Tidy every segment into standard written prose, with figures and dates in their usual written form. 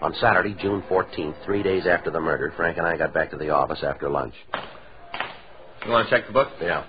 On Saturday, June 14th, 3 days after the murder, Frank and I got back to the office after lunch. You want to check the book? Yeah.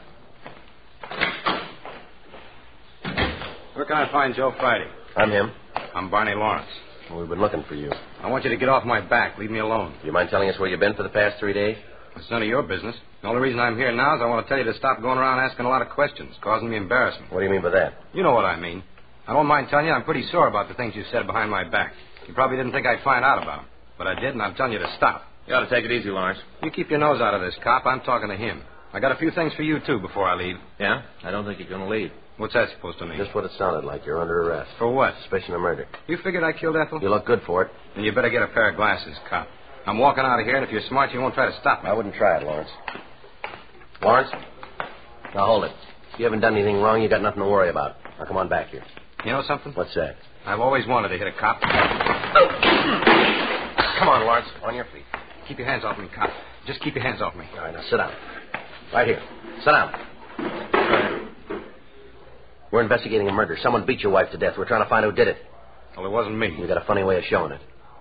Where can I find Joe Friday? I'm him. I'm Barney Lawrence. Well, we've been looking for you. I want you to get off my back. Leave me alone. You mind telling us where you've been for the past 3 days? It's none of your business. The only reason I'm here now is I want to tell you to stop going around asking a lot of questions, causing me embarrassment. What do you mean by that? You know what I mean. I don't mind telling you I'm pretty sore about the things you said behind my back. You probably didn't think I'd find out about them. But I did, and I'm telling you to stop. You ought to take it easy, Lawrence. You keep your nose out of this, cop. I'm talking to him. I got a few things for you, too, before I leave. Yeah? I don't think you're going to leave. What's that supposed to mean? Just what it sounded like. You're under arrest. For what? Suspicion of murder. You figured I killed Ethel? You look good for it. Then you better get a pair of glasses, cop. I'm walking out of here, and if you're smart, you won't try to stop me. I wouldn't try it, Lawrence. Lawrence? Now, hold it. If you haven't done anything wrong, you got nothing to worry about. Now, come on back here. You know something? What's that? I've always wanted to hit a cop. Come on, Lawrence. On your feet. Keep your hands off me, cop. Just keep your hands off me. All right, now sit down. Right here. Sit down. We're investigating a murder. Someone beat your wife to death. We're trying to find who did it. Well, it wasn't me. You got a funny way of showing it.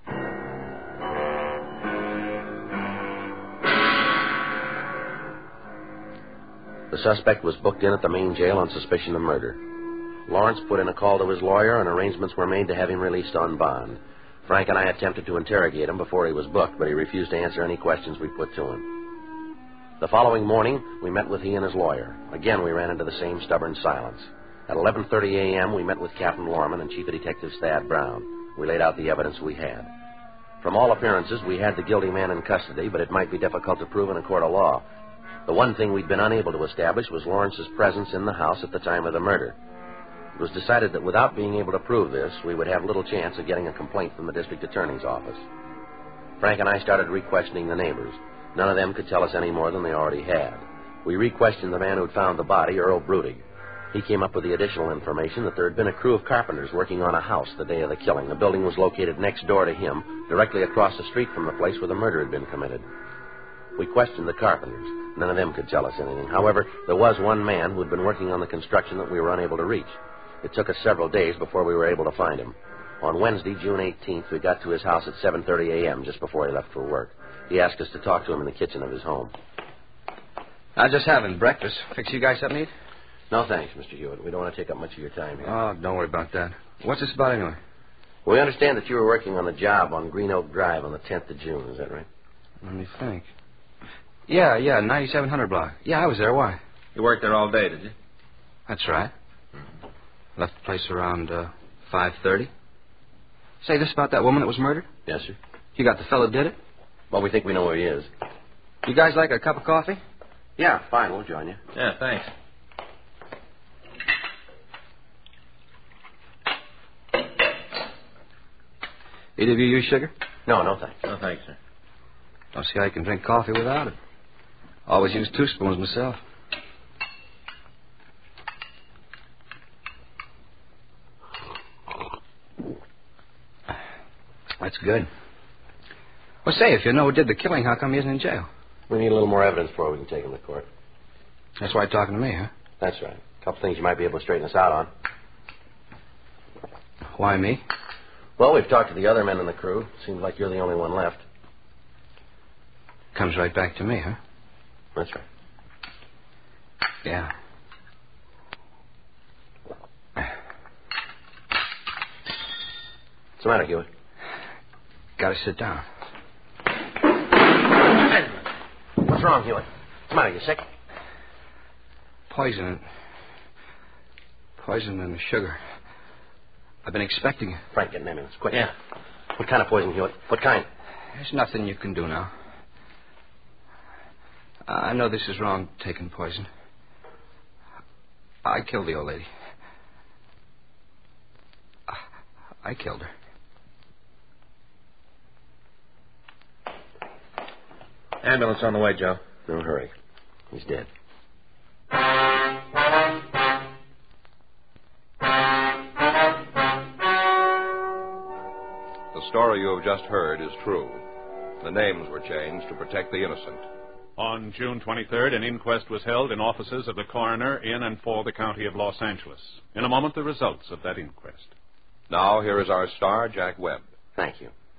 The suspect was booked in at the main jail on suspicion of murder. Lawrence put in a call to his lawyer, and arrangements were made to have him released on bond. Frank and I attempted to interrogate him before he was booked, but he refused to answer any questions we put to him. The following morning, we met with he and his lawyer. Again, we ran into the same stubborn silence. At 11:30 a.m., we met with Captain Lorman and Chief of Detectives Thad Brown. We laid out the evidence we had. From all appearances, we had the guilty man in custody, but it might be difficult to prove in a court of law. The one thing we'd been unable to establish was Lawrence's presence in the house at the time of the murder. It was decided that without being able to prove this, we would have little chance of getting a complaint from the district attorney's office. Frank and I started re-questioning the neighbors. None of them could tell us any more than they already had. We re-questioned the man who'd found the body, Earl Brudig. He came up with the additional information that there had been a crew of carpenters working on a house the day of the killing. The building was located next door to him, directly across the street from the place where the murder had been committed. We questioned the carpenters. None of them could tell us anything. However, there was one man who had been working on the construction that we were unable to reach. It took us several days before we were able to find him. On Wednesday, June 18th, we got to his house at 7:30 a.m., just before he left for work. He asked us to talk to him in the kitchen of his home. I'm just having breakfast. Fix you guys something to eat? No, thanks, Mr. Hewitt. We don't want to take up much of your time here. Oh, don't worry about that. What's this about anyway? We understand that you were working on the job on Green Oak Drive on the 10th of June. Is that right? Let me think. Yeah, 9700 block. Yeah, I was there. Why? You worked there all day, did you? That's right. Left the place around 5:30. Say, this about that woman that was murdered? Yes, sir. You got the fellow that did it? Well, we think we know where he is. You guys like a cup of coffee? Yeah, fine. We'll join you. Yeah, thanks. Either of you use sugar? No, thanks. No, thanks, sir. Don't see how you can drink coffee without it. Always use 2 spoons myself. That's good. Well, say, if you know who did the killing, how come he isn't in jail? We need a little more evidence before we can take him to court. That's why you're talking to me, huh? That's right. A couple things you might be able to straighten us out on. Why me? Well, we've talked to the other men in the crew. Seems like you're the only one left. Comes right back to me, huh? That's right. Yeah. What's the matter, Hewitt? Gotta sit down. What's wrong, Hewitt? What's the matter? You sick? Poison and the sugar. I've been expecting it. Frank, get an ambulance, quick. Yeah. What kind of poison, Hewitt? What kind? There's nothing you can do now. I know this is wrong, taking poison. I killed the old lady. I killed her. Ambulance on the way, Joe. Don't hurry. He's dead. The story you have just heard is true. The names were changed to protect the innocent. On June 23rd, an inquest was held in offices of the coroner in and for the county of Los Angeles. In a moment, the results of that inquest. Now, here is our star, Jack Webb. Thank you.